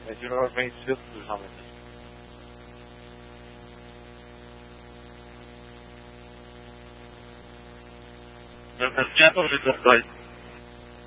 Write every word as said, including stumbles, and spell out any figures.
geralmente cedo realmente. Não, mas já estou de